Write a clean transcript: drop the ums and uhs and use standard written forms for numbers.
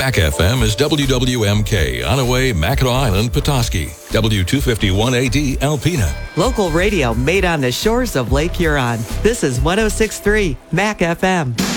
Mac FM is WWMK, Onaway, Mackinac Island, Petoskey. W251AD, Alpena. Local radio made on the shores of Lake Huron. This is 106.3 Mac FM.